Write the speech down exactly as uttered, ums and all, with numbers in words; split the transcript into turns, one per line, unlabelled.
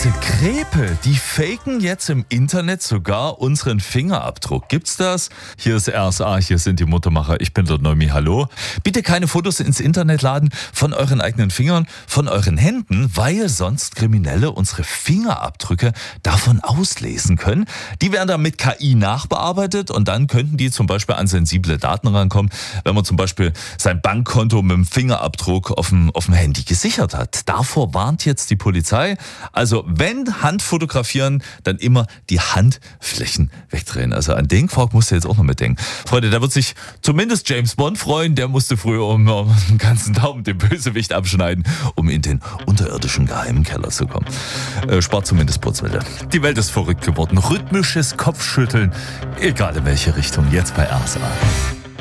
Sekrepe, die faken jetzt im Internet sogar unseren Fingerabdruck. Gibt's das? Hier ist R S A, hier sind die Muttermacher. Ich bin der Noemi, hallo. Bitte keine Fotos ins Internet laden von euren eigenen Fingern, von euren Händen, weil sonst Kriminelle unsere Fingerabdrücke davon auslesen können. Die werden dann mit K I nachbearbeitet und dann könnten die zum Beispiel an sensible Daten rankommen, wenn man zum Beispiel sein Bankkonto mit dem Fingerabdruck auf dem, auf dem Handy gesichert hat. Davor warnt jetzt die Polizei. Also wenn Hand fotografieren, dann immer die Handflächen wegdrehen. Also an den Quark musst du jetzt auch noch mitdenken. Freunde, da wird sich zumindest James Bond freuen. Der musste früher um, um den ganzen Daumen den Bösewicht abschneiden, um in den unterirdischen geheimen Keller zu kommen. Äh, spart zumindest Putzmittel. Die Welt ist verrückt geworden. Rhythmisches Kopfschütteln, egal in welche Richtung, jetzt bei R S A.